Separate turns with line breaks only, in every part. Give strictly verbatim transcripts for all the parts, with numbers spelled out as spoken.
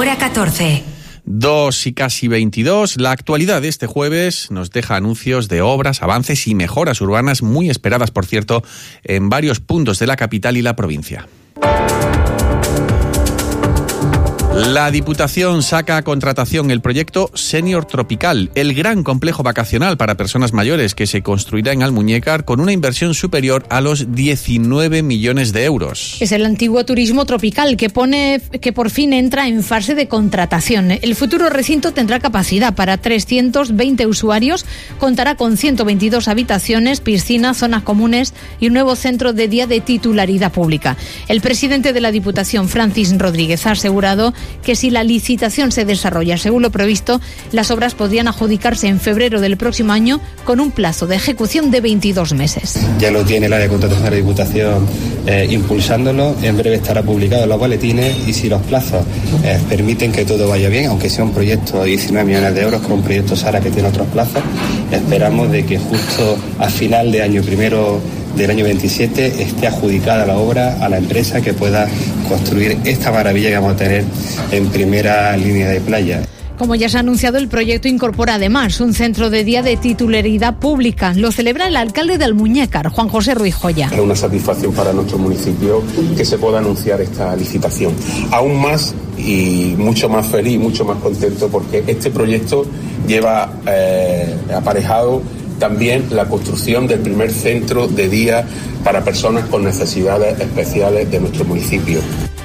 Hora catorce.
Dos y casi veintidós. La actualidad de este jueves nos deja anuncios de obras, avances y mejoras urbanas muy esperadas, por cierto, en varios puntos de la capital y la provincia. La Diputación saca a contratación el proyecto Senior Tropical, el gran complejo vacacional para personas mayores que se construirá en Almuñécar con una inversión superior a los diecinueve millones de euros.
Es el antiguo turismo tropical que pone que por fin entra en fase de contratación. El futuro recinto tendrá capacidad para trescientos veinte usuarios, contará con ciento veintidós habitaciones, piscinas, zonas comunes y un nuevo centro de día de titularidad pública. El presidente de la Diputación, Francis Rodríguez, ha asegurado que si la licitación se desarrolla según lo previsto, las obras podrían adjudicarse en febrero del próximo año con un plazo de ejecución de veintidós meses.
Ya lo tiene el área de contratación de la Diputación eh, impulsándolo, en breve estará publicado en los boletines y si los plazos eh, permiten que todo vaya bien, aunque sea un proyecto de diecinueve millones de euros con un proyecto SARA que tiene otros plazos, esperamos de que justo a final de año primero del año veintisiete esté adjudicada la obra a la empresa que pueda construir esta maravilla que vamos a tener en primera línea de playa.
Como ya se ha anunciado, el proyecto incorpora además un centro de día de titularidad pública. Lo celebra el alcalde de Almuñécar, Juan José Ruiz Joya.
Es una satisfacción para nuestro municipio que se pueda anunciar esta licitación. Aún más y mucho más feliz, mucho más contento porque este proyecto lleva eh, aparejado también la construcción del primer centro de día para personas con necesidades especiales de nuestro municipio.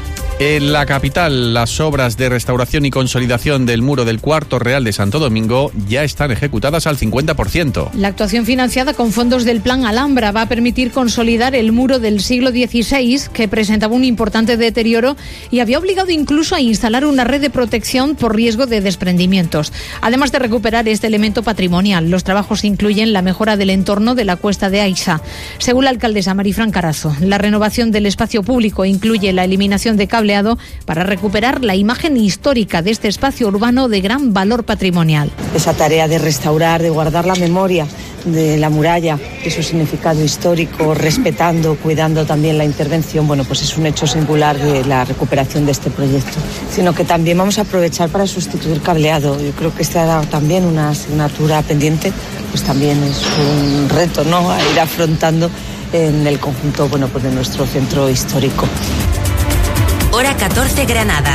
En la capital, las obras de restauración y consolidación del muro del Cuarto Real de Santo Domingo ya están ejecutadas al cincuenta por ciento.
La actuación financiada con fondos del Plan Alhambra va a permitir consolidar el muro del siglo dieciséis que presentaba un importante deterioro y había obligado incluso a instalar una red de protección por riesgo de desprendimientos. Además de recuperar este elemento patrimonial, los trabajos incluyen la mejora del entorno de la Cuesta de Aixa. Según la alcaldesa Marifran Carazo, la renovación del espacio público incluye la eliminación de cables para recuperar la imagen histórica de este espacio urbano de gran valor patrimonial.
Esa tarea de restaurar, de guardar la memoria de la muralla, de su significado histórico, respetando, cuidando también la intervención, bueno, pues es un hecho singular de la recuperación de este proyecto. Sino que también vamos a aprovechar para sustituir cableado. Yo creo que esta era también una asignatura pendiente, pues también es un reto, ¿no?, a ir afrontando en el conjunto, bueno, pues de nuestro centro histórico.
Hora catorce, Granada.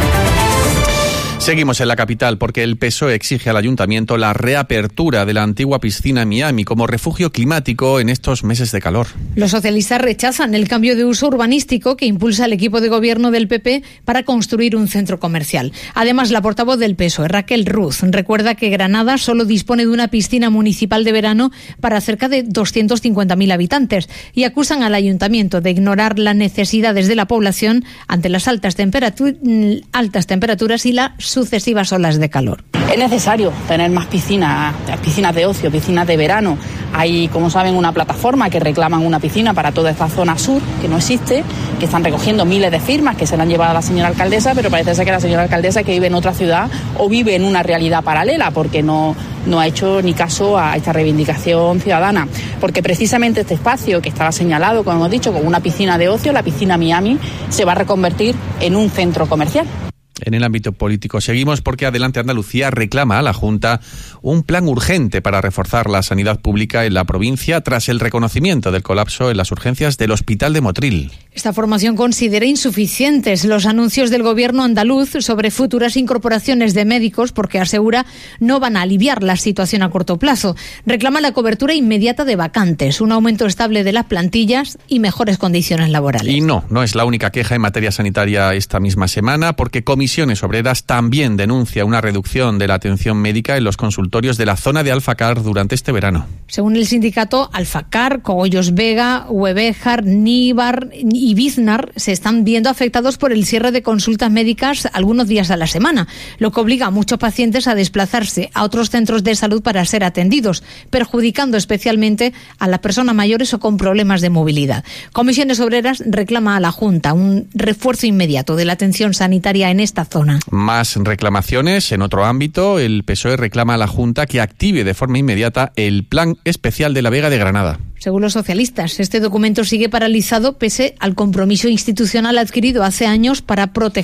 Seguimos en la capital porque el P S O E exige al ayuntamiento la reapertura de la antigua piscina Miami como refugio climático en estos meses de calor.
Los socialistas rechazan el cambio de uso urbanístico que impulsa el equipo de gobierno del P P para construir un centro comercial. Además, la portavoz del P S O E, Raquel Ruz, recuerda que Granada solo dispone de una piscina municipal de verano para cerca de doscientos cincuenta mil habitantes y acusan al ayuntamiento de ignorar las necesidades de la población ante las altas, temperatu- altas temperaturas y la sucesivas olas de calor.
Es necesario tener más piscinas, piscinas de ocio, piscinas de verano. Hay, como saben, una plataforma que reclaman una piscina para toda esta zona sur, que no existe, que están recogiendo miles de firmas que se le han llevado a la señora alcaldesa, pero parece ser que la señora alcaldesa que vive en otra ciudad o vive en una realidad paralela, porque no, no ha hecho ni caso a esta reivindicación ciudadana. Porque precisamente este espacio que estaba señalado, como hemos dicho, con una piscina de ocio, la piscina Miami, se va a reconvertir en un centro comercial.
En el ámbito político seguimos porque Adelante Andalucía reclama a la Junta un plan urgente para reforzar la sanidad pública en la provincia tras el reconocimiento del colapso en las urgencias del Hospital de Motril.
Esta formación considera insuficientes los anuncios del gobierno andaluz sobre futuras incorporaciones de médicos porque asegura no van a aliviar la situación a corto plazo. Reclama la cobertura inmediata de vacantes, un aumento estable de las plantillas y mejores condiciones laborales.
Y no, no es la única queja en materia sanitaria esta misma semana porque Comisiones Obreras también denuncia una reducción de la atención médica en los consultorios de la zona de Alfacar durante este verano.
Según el sindicato, Alfacar, Cogollos Vega, Huevejar, Níbar y Biznar se están viendo afectados por el cierre de consultas médicas algunos días a la semana, lo que obliga a muchos pacientes a desplazarse a otros centros de salud para ser atendidos, perjudicando especialmente a las personas mayores o con problemas de movilidad. Comisiones Obreras reclama a la Junta un refuerzo inmediato de la atención sanitaria en esta zona.
Más reclamaciones en otro ámbito. El P S O E reclama a la Junta que active de forma inmediata el Plan Especial de la Vega de Granada.
Según los socialistas, este documento sigue paralizado pese al compromiso institucional adquirido hace años para proteger